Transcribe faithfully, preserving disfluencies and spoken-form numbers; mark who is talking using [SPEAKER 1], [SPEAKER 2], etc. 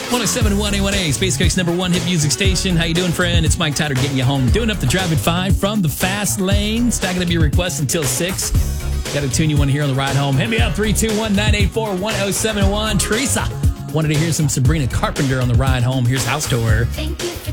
[SPEAKER 1] one oh seven point one A one A, Space Coast's number one hit music station. How you doing, friend? It's Mike Tyler getting you home. Doing up the drive at five from the fast lane. Stacking up your requests until six. Got a tune you want to hear on the ride home. Hit me up, three two one, nine eight four, one oh seven one. Teresa wanted to hear some Sabrina Carpenter on the ride home. Here's House Tour.
[SPEAKER 2] Thank you.